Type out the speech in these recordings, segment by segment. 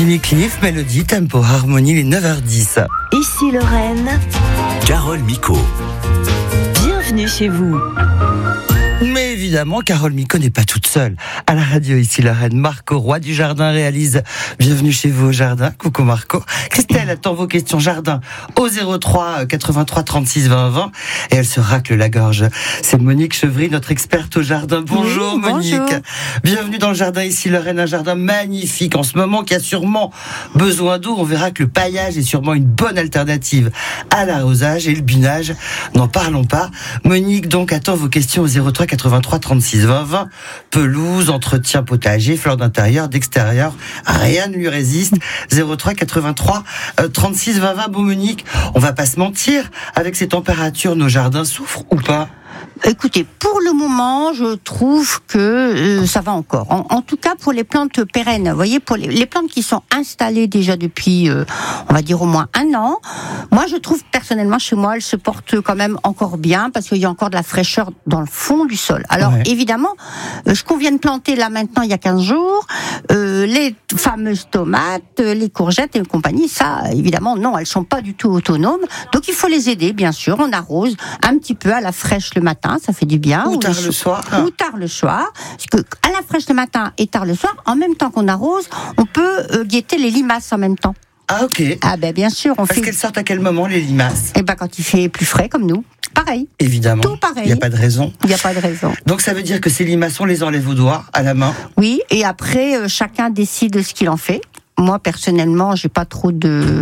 Cliff, mélodie, tempo, harmonie, les 9h10. Ici Lorraine, Carole Micot. bienvenue chez vous. Mais évidemment, Carole Micot n'est pas toute seule. À la radio, ici Lorraine, Marco, roi du jardin, réalise Bienvenue chez vous au jardin. Coucou Marco. Christelle attend vos questions jardin au 03 83 36 20 20 et elle se racle la gorge. C'est Monique Chevry, notre experte au jardin. Bonjour Oui, Monique. bonjour. Bienvenue dans le jardin, ici Lorraine, un jardin magnifique en ce moment qui a sûrement besoin d'eau. On verra que le paillage est sûrement une bonne alternative à l'arrosage et le binage. N'en parlons pas. Monique donc attend vos questions au 03 83 36 20 20. Pelouse, entretien potager, fleurs d'intérieur, d'extérieur, rien ne lui résiste. 03 83 36 20 20. Bon Monique, on va pas se mentir, avec ces températures, nos jardins souffrent ou pas? Écoutez, pour le moment, je trouve que ça va encore. En tout cas, pour les plantes pérennes, vous voyez, pour les plantes qui sont installées déjà depuis, on va dire au moins un an, moi je trouve personnellement chez moi, elles se portent quand même encore bien parce qu'il y a encore de la fraîcheur dans le fond du sol. Alors Ouais. évidemment, ce qu'on vient de planter là maintenant il y a 15 jours, les fameuses tomates, les courgettes et compagnie, ça évidemment non, elles sont pas du tout autonomes. Donc il faut les aider, bien sûr. On arrose un petit peu à la fraîche le matin, ça fait du bien. Ou tard le soir. Ou tard le soir. Parce que à la fraîche le matin et tard le soir, en même temps qu'on arrose, on peut guetter les limaces en même temps. Ah ok. Ah ben bien sûr, on Parce fait. qu'elles sortent à quel moment les limaces? Eh ben quand il fait plus frais comme nous, pareil. Évidemment. Tout pareil. Il n'y a pas de raison. Il n'y a pas de raison. Donc ça veut dire que ces limaces, on les enlève au doigt, à la main. Oui, et après chacun décide ce qu'il en fait. Moi personnellement, j'ai pas trop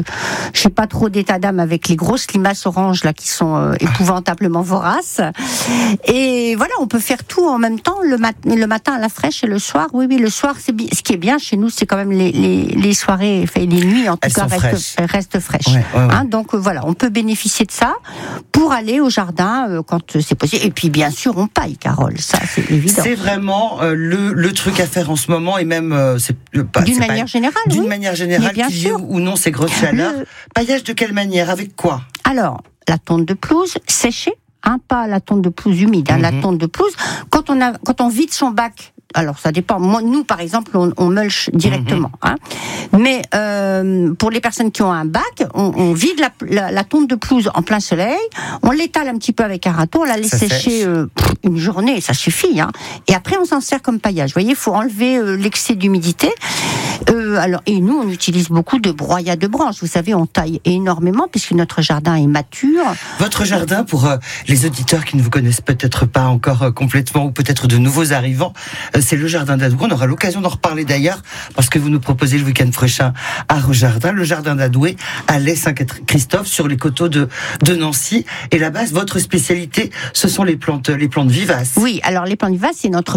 d'état d'âme avec les grosses limaces oranges là qui sont épouvantablement voraces. Et voilà, on peut faire tout en même temps le matin à la fraîche et le soir. Oui, le soir, ce qui est bien chez nous, c'est quand même les soirées, enfin, les nuits en tout Elles cas sont restent fraîches. Ouais. Hein, donc voilà, on peut bénéficier de ça pour aller au jardin quand c'est possible. Et puis bien sûr, on paille, Carole, ça c'est évident. C'est vraiment le truc à faire en ce moment et même D'une manière générale, d'une oui. manière générale, Mais bien qu'il y ait sûr. ou non ces grosses chaleurs. Paillage de quelle manière? Avec quoi? Alors, la tonte de pelouse séchée, pas la tonte de pelouse humide, la tonte de pelouse. Quand on vide son bac, alors ça dépend. Moi, nous, par exemple, on mulch directement. Mais pour les personnes qui ont un bac, on vide la tonte de pelouse en plein soleil, on l'étale un petit peu avec un râteau, on la laisse sécher une journée, ça suffit. Et après, on s'en sert comme paillage. Vous voyez, il faut enlever l'excès d'humidité. Et nous, on utilise beaucoup de broyat de branches. Vous savez, on taille énormément puisque notre jardin est mature. Votre jardin, pour les auditeurs qui ne vous connaissent peut-être pas encore complètement ou peut-être de nouveaux arrivants, c'est le jardin d'Adoué. On aura l'occasion d'en reparler d'ailleurs parce que vous nous proposez le week-end prochain à Rojardin, le jardin d'Adoué à l'Est Saint-Christophe sur les coteaux de Nancy. Et là-bas, votre spécialité, ce sont les plantes vivaces. Oui, alors les plantes vivaces, c'est notre